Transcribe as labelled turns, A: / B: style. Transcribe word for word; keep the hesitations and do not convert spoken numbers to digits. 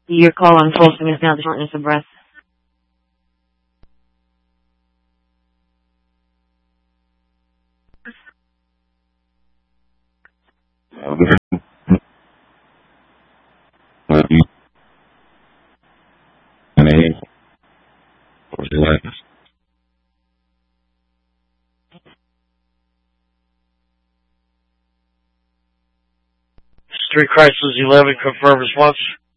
A: Your call on pulsing is now the shortness of breath.
B: Street Crisis eleven, confirm response.